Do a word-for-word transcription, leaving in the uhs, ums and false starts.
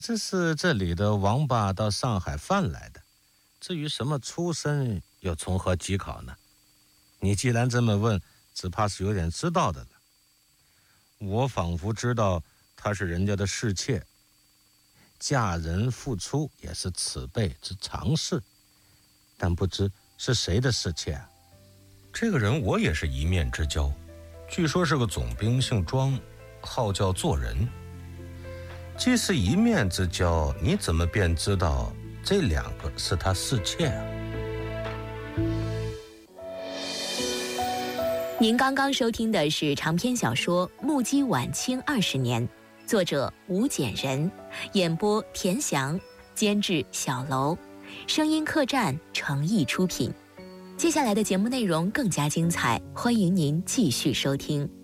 这是这里的王八到上海贩来的，至于什么出身又从何稽考呢？你既然这么问，只怕是有点知道的了。我仿佛知道她是人家的侍妾，嫁人复出也是此辈之常事，但不知是谁的侍妾啊？ 这个人我也是一面之交，据说是个总兵，姓庄，号叫做人。既是一面之交，你怎么便知道这两个是他侍妾啊？ 您刚刚收听的是长篇小说《目击晚清二十年》，作者吴简人，演播田翔，监制小楼，声音客栈诚意出品。接下来的节目内容更加精彩，欢迎您继续收听。